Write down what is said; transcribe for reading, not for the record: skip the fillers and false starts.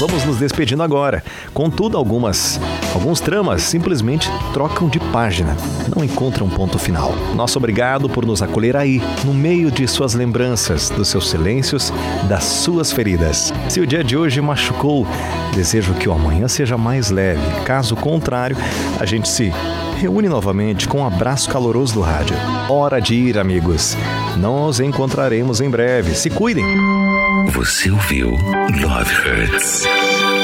Vamos nos despedindo agora. Contudo, alguns tramas simplesmente trocam de página, não encontram ponto final. Nosso obrigado por nos acolher aí, no meio de suas lembranças, dos seus silêncios, das suas feridas. Se o dia de hoje machucou, desejo que o amanhã seja mais leve. Caso contrário, a gente se reúne novamente com um abraço caloroso do rádio. Hora de ir, amigos. Nos encontraremos em breve. Se cuidem. Você ouviu Love Hurts.